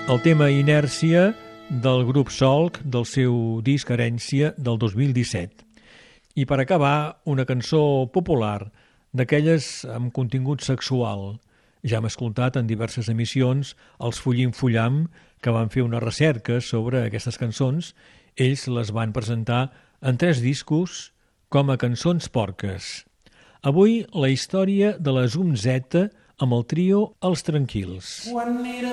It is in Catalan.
El tema Inèrcia del grup Solc del seu disc Herència del 2017. I per acabar, una cançó popular d'aquelles amb contingut sexual. Ja hem escoltat en diverses emissions els Fullim Fullam, que van fer una recerca sobre aquestes cançons. Ells les van presentar en 3 discos com a cançons porques. Avui la història de la Zoom Z amb el trio Els Tranquils.